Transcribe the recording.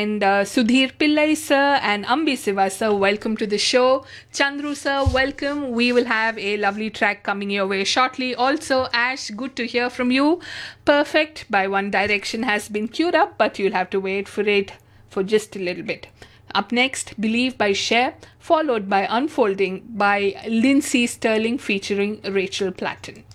And Sudhir Pillai sir and Ambi Siva sir, welcome to the show. Chandru sir, welcome. We will have a lovely track coming your way shortly. Also, Ash, good to hear from you. Perfect by One Direction has been queued up, but you'll have to wait for it for just a little bit. Up next, Believe by Cher, followed by Unfolding by Lindsay Sterling featuring Rachel Platten.